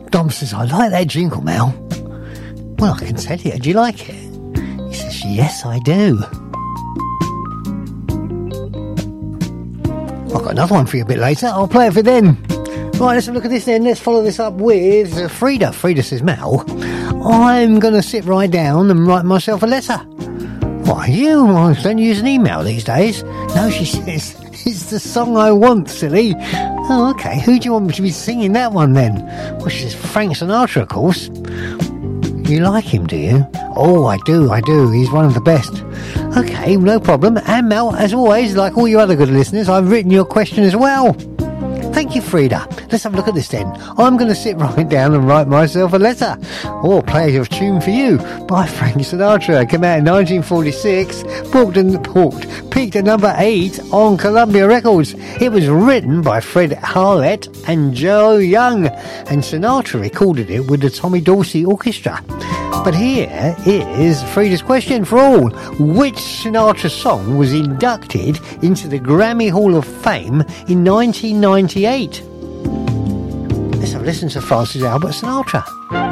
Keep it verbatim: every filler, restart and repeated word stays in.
Dom says, I like that jingle, Mel. Well, I can tell you, do you like it? He says, yes, I do. I've got another one for you a bit later. I'll play it for then. Right, let's have a look at this then. Let's follow this up with uh, Frida. Frida says, Mel, I'm going to sit right down and write myself a letter. Why, you well, don't use an email these days. No, she says, it's the song I want, silly. Oh, okay. Who do you want me to be singing that one then? Well, she says, Frank Sinatra, of course. You like him, do you? Oh, I do, I do. He's one of the best. Okay, no problem. And Mel, as always, like all you other good listeners, I've written your question as well. Thank you, Frida. Let's have a look at this then. I'm going to sit right down and write myself a letter. Or play a tune for you by Frank Sinatra. Came out in nineteen forty-six. Booked and booked. Peaked at number eight on Columbia Records. It was written by Fred Harlett and Joe Young. And Sinatra recorded it with the Tommy Dorsey Orchestra. But here is Frida's question for all. Which Sinatra song was inducted into the Grammy Hall of Fame in nineteen ninety-eight? Let's have a listen to Francis Albert Sinatra.